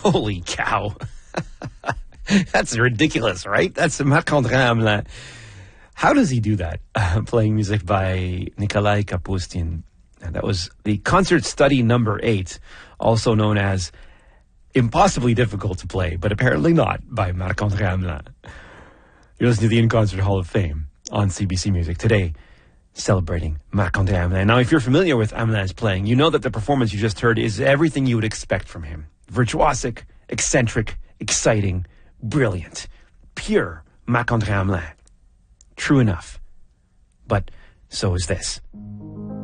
Holy cow. That's ridiculous, right? That's Marc-André Hamelin. How does he do that? Playing music by Nikolai Kapustin. And that was the concert study number 8, also known as Impossibly Difficult to Play, but apparently not, by Marc-André Hamelin. You're listening to the In Concert Hall of Fame on CBC Music today, celebrating Marc-André Hamelin. Now, if you're familiar with Hamelin's playing, you know that the performance you just heard is everything you would expect from him. Virtuosic, eccentric, exciting, brilliant, pure Marc-André Hamelin. True enough. But so is this.